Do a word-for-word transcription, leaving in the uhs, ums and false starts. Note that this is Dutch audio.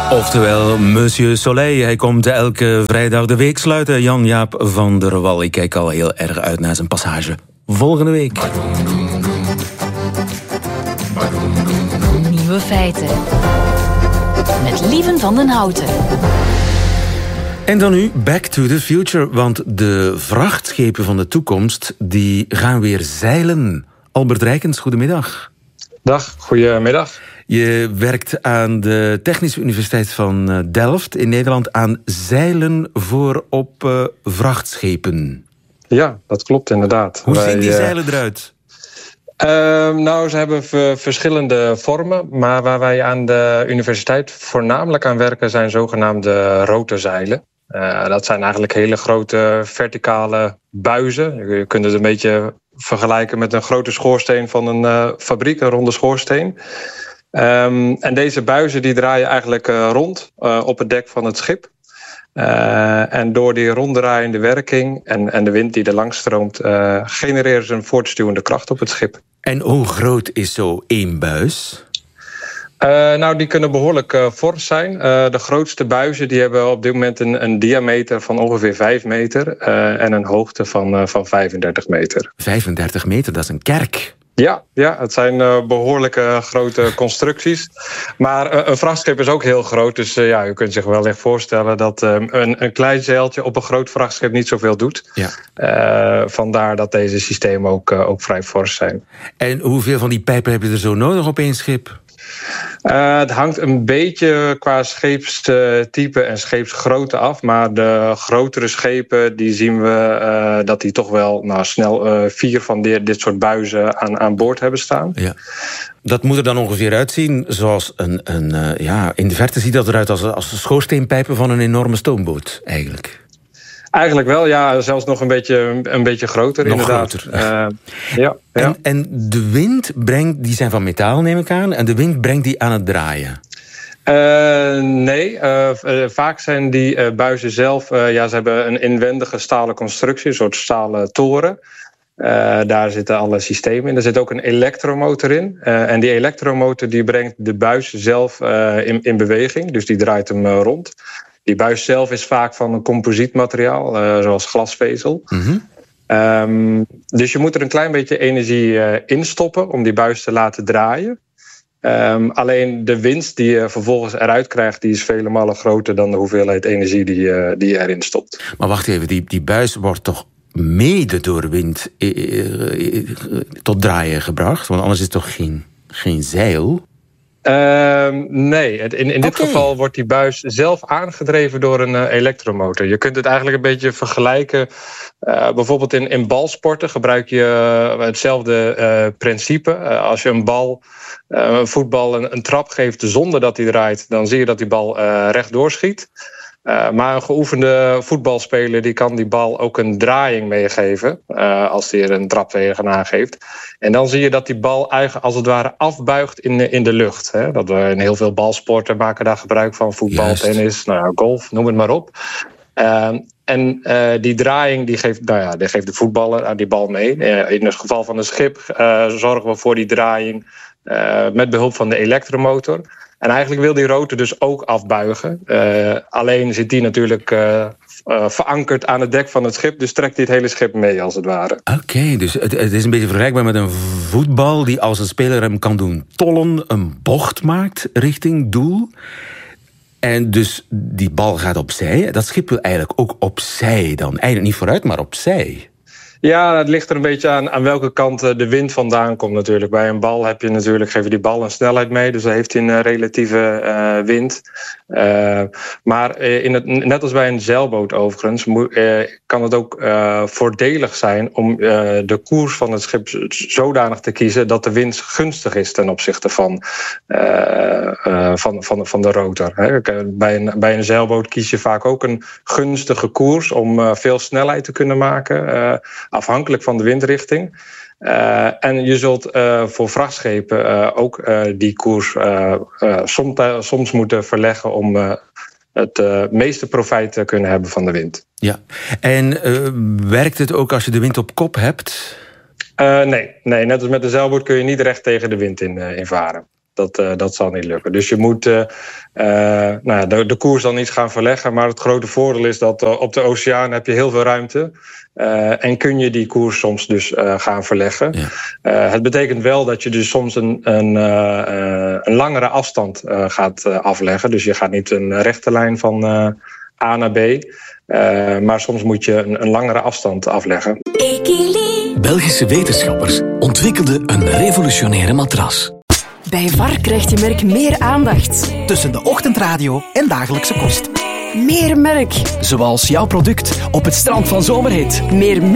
Oftewel, Monsieur Soleil. Hij komt elke vrijdag de week sluiten. Jan-Jaap van der Wal. Ik kijk al heel erg uit naar zijn passage. Volgende week. Nieuwe feiten. Met Lieven van den Houten. En dan nu Back to the Future. Want de vrachtschepen van de toekomst die gaan weer zeilen. Albert Rijkens, goedemiddag. Dag, goedemiddag. Je werkt aan de Technische Universiteit van Delft in Nederland aan zeilen voor op uh, vrachtschepen. Ja, dat klopt inderdaad. Hoe Wij, zien die uh, zeilen eruit? Uh, nou, ze hebben v- verschillende vormen, maar waar wij aan de universiteit voornamelijk aan werken zijn zogenaamde rotorzeilen. Uh, dat zijn eigenlijk hele grote verticale buizen. Je kunt het een beetje vergelijken met een grote schoorsteen van een uh, fabriek, een ronde schoorsteen. Um, en deze buizen die draaien eigenlijk uh, rond uh, op het dek van het schip. Uh, en door die ronddraaiende werking en, en de wind die er langs stroomt, uh, genereren ze een voortstuwende kracht op het schip. En hoe groot is zo één buis? Uh, nou, die kunnen behoorlijk uh, fors zijn. Uh, de grootste buizen die hebben op dit moment een, een diameter van ongeveer vijf meter uh, en een hoogte van, uh, van vijfendertig meter. vijfendertig meter, dat is een kerk. Ja, ja, het zijn uh, behoorlijke grote constructies. Maar uh, een vrachtschip is ook heel groot. Dus uh, ja, u kunt zich wel echt voorstellen dat uh, een, een klein zeiltje op een groot vrachtschip niet zoveel doet. Ja. Uh, vandaar dat deze systemen ook, uh, ook vrij fors zijn. En hoeveel van die pijpen heb je er zo nodig op één schip? Uh, het hangt een beetje qua scheepstype en scheepsgrootte af. Maar de grotere schepen, die zien we uh, dat die toch wel nou, snel uh, vier van dit, dit soort buizen aan, aan boord hebben staan. Ja. Dat moet er dan ongeveer uitzien zoals een... een uh, ja, in de verte ziet dat eruit als, als de schoorsteenpijpen van een enorme stoomboot, eigenlijk. Eigenlijk wel, ja. Zelfs nog een beetje, een beetje groter, nog inderdaad. Groter. Uh, ja, ja. En, en de wind brengt... Die zijn van metaal, neem ik aan. En de wind brengt die aan het draaien. Uh, nee, uh, vaak zijn die uh, buizen zelf... Uh, ja, ze hebben een inwendige stalen constructie, een soort stalen toren. Uh, daar zitten alle systemen in. Er zit ook een elektromotor in. Uh, en die elektromotor die brengt de buis zelf uh, in, in beweging. Dus die draait hem uh, rond. Die buis zelf is vaak van een composietmateriaal, uh, zoals glasvezel. Mm-hmm. Um, dus je moet er een klein beetje energie uh, in stoppen om die buis te laten draaien. Um, alleen de winst die je vervolgens eruit krijgt, die is vele malen groter dan de hoeveelheid energie die, uh, die je erin stopt. Maar wacht even, die, die buis wordt toch mede door wind eh, eh, tot draaien gebracht? Want anders is het toch geen, geen zeil? Uh, nee, in, in dit okay. geval wordt die buis zelf aangedreven door een uh, elektromotor. Je kunt het eigenlijk een beetje vergelijken. Uh, bijvoorbeeld in, in balsporten gebruik je uh, hetzelfde uh, principe. Uh, als je een bal, uh, een voetbal een, een trap geeft zonder dat hij draait, dan zie je dat die bal uh, rechtdoor schiet. Uh, maar een geoefende voetbalspeler die kan die bal ook een draaiing meegeven uh, als hij er een trap tegenaan geeft. En dan zie je dat die bal eigenlijk als het ware afbuigt in de, in de lucht. Hè? Dat we in heel veel balsporten maken daar gebruik van. Voetbal, Juist. tennis, nou ja, golf, noem het maar op. Uh, en uh, die draaiing die geeft, nou ja, die geeft de voetballer uh, die bal mee. Uh, in het geval van een schip uh, zorgen we voor die draaiing uh, met behulp van de elektromotor. En eigenlijk wil die rotor dus ook afbuigen. Uh, alleen zit die natuurlijk uh, uh, verankerd aan het dek van het schip. Dus trekt hij het hele schip mee, als het ware. Oké, okay, dus het, het is een beetje vergelijkbaar met een voetbal die als een speler hem kan doen tollen, een bocht maakt richting doel. En dus die bal gaat opzij. Dat schip wil eigenlijk ook opzij dan. Eigenlijk niet vooruit, maar opzij. Ja, het ligt er een beetje aan, aan welke kant de wind vandaan komt natuurlijk. Bij een bal heb je natuurlijk, geef je die bal een snelheid mee. Dus dan heeft hij een relatieve uh, wind. Uh, maar in het, net als bij een zeilboot overigens, moet, uh, kan het ook uh, voordelig zijn om uh, de koers van het schip zodanig te kiezen dat de wind gunstig is ten opzichte van, uh, uh, van, van, van de rotor. Hè. Bij, een, bij een zeilboot kies je vaak ook een gunstige koers om uh, veel snelheid te kunnen maken. Uh, afhankelijk van de windrichting. Uh, en je zult uh, voor vrachtschepen uh, ook uh, die koers uh, uh, soms, uh, soms moeten verleggen om uh, het uh, meeste profijt te kunnen hebben van de wind. Ja, en uh, werkt het ook als je de wind op kop hebt? Uh, nee, nee, net als met de zeilboot kun je niet recht tegen de wind in, uh, in varen. Dat, uh, dat zal niet lukken. Dus je moet uh, uh, nou ja, de, de koers dan niet gaan verleggen. Maar het grote voordeel is dat uh, op de oceaan heb je heel veel ruimte. Uh, en kun je die koers soms dus uh, gaan verleggen. Ja. Uh, het betekent wel dat je dus soms een, een, uh, een langere afstand uh, gaat uh, afleggen. Dus je gaat niet een rechte lijn van uh, A naar B. Uh, maar soms moet je een, een langere afstand afleggen. Belgische wetenschappers ontwikkelden een revolutionaire matras. Bij V A R krijgt je merk meer aandacht. Tussen de ochtendradio en dagelijkse kost. Meer merk. Zoals jouw product op het strand van Zomerhit. Meer